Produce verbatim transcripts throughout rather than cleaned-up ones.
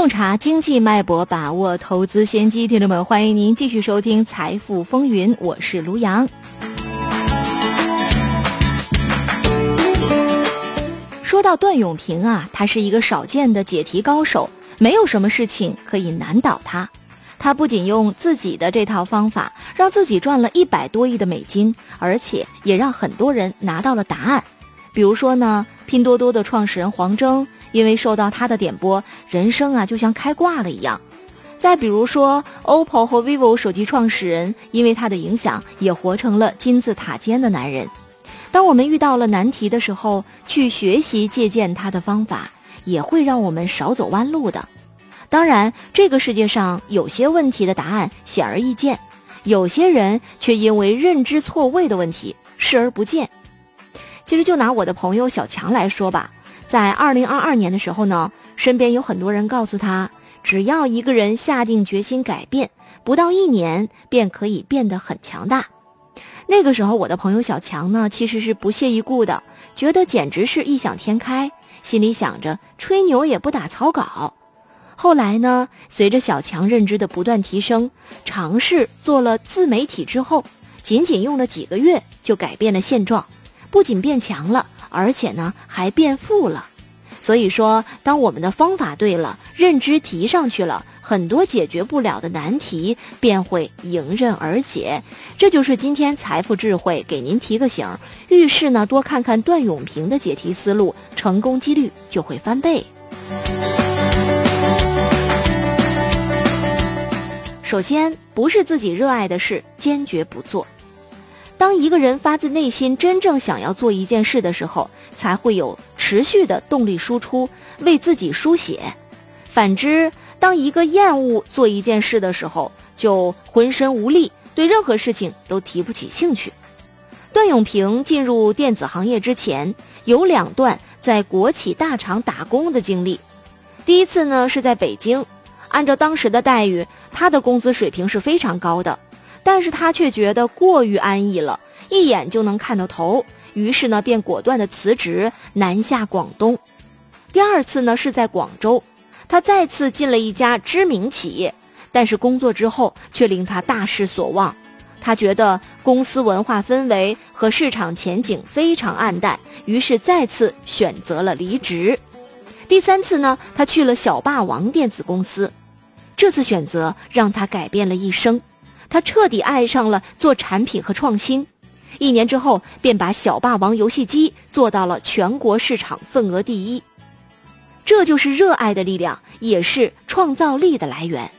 洞察经济脉搏，把握投资先机。听众们，欢迎您继续收听财富风云，我是卢阳。说到段永平啊，他是一个少见的解题高手，没有什么事情可以难倒他。他不仅用自己的这套方法让自己赚了一百多亿的美金，而且也让很多人拿到了答案。比如说呢，拼多多的创始人黄峥因为受到他的点拨，人生啊就像开挂了一样。再比如说 O P P O 和 vivo 手机创始人因为他的影响，也活成了金字塔尖的男人。当我们遇到了难题的时候，去学习借鉴他的方法，也会让我们少走弯路的。当然，这个世界上有些问题的答案显而易见，有些人却因为认知错位的问题视而不见。其实就拿我的朋友小强来说吧，在二零二二年的时候呢，身边有很多人告诉他，只要一个人下定决心改变，不到一年便可以变得很强大。那个时候我的朋友小强呢，其实是不屑一顾的，觉得简直是异想天开，心里想着吹牛也不打草稿。后来呢，随着小强认知的不断提升，尝试做了自媒体之后，仅仅用了几个月就改变了现状，不仅变强了，而且呢还变富了。所以说，当我们的方法对了，认知提上去了，很多解决不了的难题便会迎刃而解。这就是今天财富智慧给您提个醒，遇事呢多看看段永平的解题思路，成功几率就会翻倍。首先，不是自己热爱的事，坚决不做。当一个人发自内心真正想要做一件事的时候，才会有持续的动力输出，为自己书写。反之，当一个厌恶做一件事的时候，就浑身无力，对任何事情都提不起兴趣。段永平进入电子行业之前，有两段在国企大厂打工的经历。第一次呢是在北京，按照当时的待遇，他的工资水平是非常高的，但是他却觉得过于安逸了，一眼就能看到头，于是呢便果断的辞职，南下广东。第二次呢是在广州，他再次进了一家知名企业，但是工作之后却令他大失所望。他觉得公司文化氛围和市场前景非常暗淡，于是再次选择了离职。第三次呢，他去了小霸王电子公司，这次选择让他改变了一生。他彻底爱上了做产品和创新，一年之后便把小霸王游戏机做到了全国市场份额第一。这就是热爱的力量，也是创造力的来源。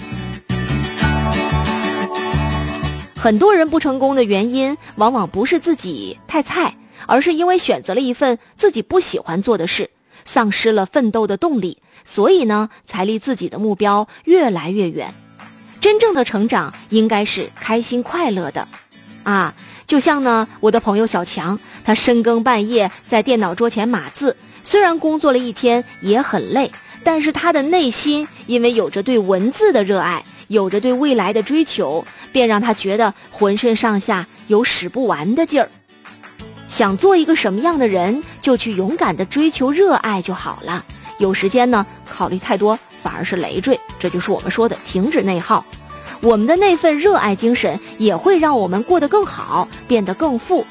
很多人不成功的原因，往往不是自己太菜，而是因为选择了一份自己不喜欢做的事，丧失了奋斗的动力，所以呢，才离自己的目标越来越远。真正的成长应该是开心快乐的啊！就像呢，我的朋友小强，他深更半夜在电脑桌前码字，虽然工作了一天也很累，但是他的内心因为有着对文字的热爱，有着对未来的追求，便让他觉得浑身上下有使不完的劲儿。想做一个什么样的人，就去勇敢地追求热爱就好了。有时间呢，考虑太多反而是累赘，这就是我们说的停止内耗。我们的那份热爱精神也会让我们过得更好，变得更富。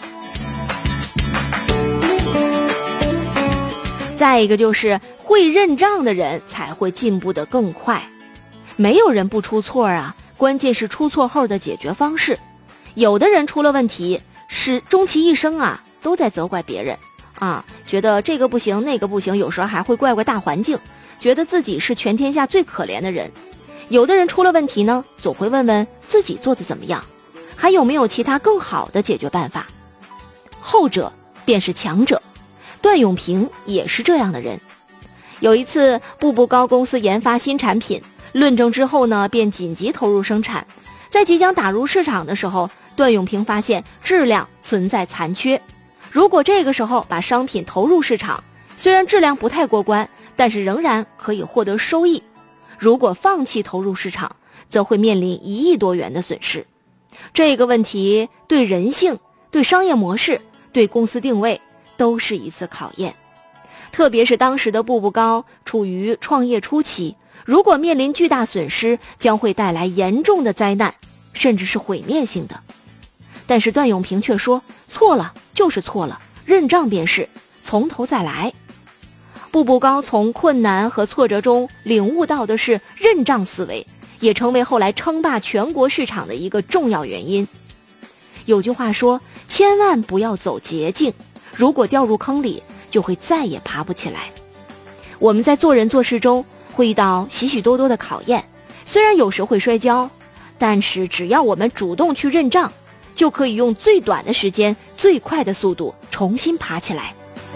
再一个就是会认账的人才会进步得更快。没有人不出错啊，关键是出错后的解决方式。有的人出了问题，是终其一生啊都在责怪别人啊，觉得这个不行那个不行，有时候还会怪怪大环境，觉得自己是全天下最可怜的人。有的人出了问题呢，总会问问自己做的怎么样，还有没有其他更好的解决办法。后者便是强者，段永平也是这样的人。有一次步步高公司研发新产品，论证之后呢，便紧急投入生产。在即将打入市场的时候，段永平发现质量存在残缺。如果这个时候把商品投入市场，虽然质量不太过关，但是仍然可以获得收益。如果放弃投入市场，则会面临一亿多元的损失。这个问题对人性、对商业模式、对公司定位都是一次考验。特别是当时的步步高处于创业初期， 如果面临巨大损失，将会带来严重的灾难，甚至是毁灭性的。但是段永平却说，错了就是错了，认账便是，从头再来。步步高从困难和挫折中领悟到的是认账思维，也成为后来称霸全国市场的一个重要原因。有句话说，千万不要走捷径，如果掉入坑里，就会再也爬不起来。我们在做人做事中会遇到许许多多的考验，虽然有时会摔跤，但是只要我们主动去认账，就可以用最短的时间、最快的速度重新爬起来。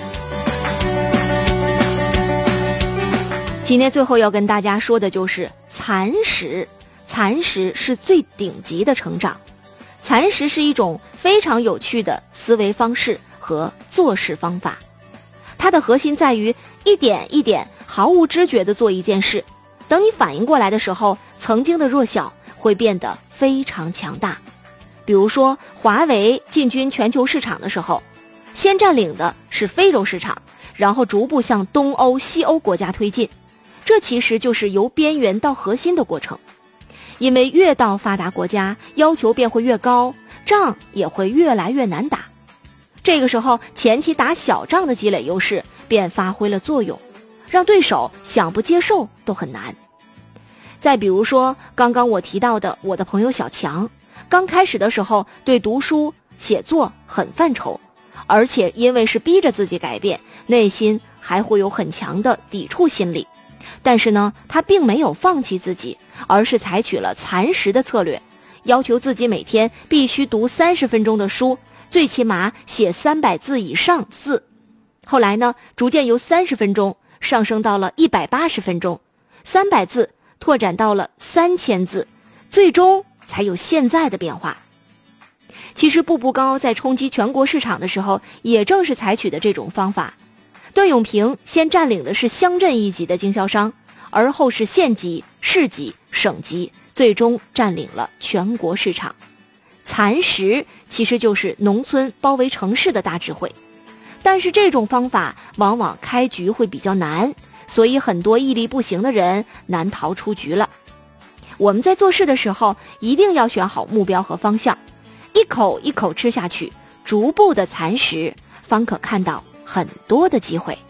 今天最后要跟大家说的就是蚕食，蚕食是最顶级的成长。蚕食是一种非常有趣的思维方式和做事方法，它的核心在于一点一点毫无知觉地做一件事，等你反应过来的时候，曾经的弱小会变得非常强大。比如说华为进军全球市场的时候，先占领的是非洲市场，然后逐步向东欧、西欧国家推进，这其实就是由边缘到核心的过程。因为越到发达国家，要求便会越高，仗也会越来越难打。这个时候，前期打小仗的积累优势便发挥了作用，让对手想不接受都很难。再比如说刚刚我提到的我的朋友小强，刚开始的时候对读书写作很犯愁，而且因为是逼着自己改变，内心还会有很强的抵触心理。但是呢，他并没有放弃自己，而是采取了蚕食的策略，要求自己每天必须读三十分钟的书，最起码写三百字以上字。后来呢，逐渐由三十分钟上升到了一百八十分钟，三百字拓展到了三千字，最终才有现在的变化。其实步步高在冲击全国市场的时候，也正是采取的这种方法。段永平先占领的是乡镇一级的经销商，而后是县级、市级、省级，最终占领了全国市场。蚕食其实就是农村包围城市的大智慧，但是这种方法往往开局会比较难，所以很多毅力不行的人难逃出局了。我们在做事的时候一定要选好目标和方向，一口一口吃下去，逐步的蚕食，方可看到很多的机会。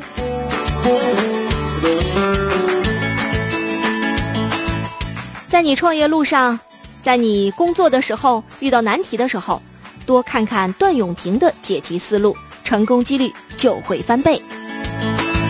在你创业路上，在你工作的时候，遇到难题的时候，多看看段永平的解题思路，成功几率就会翻倍。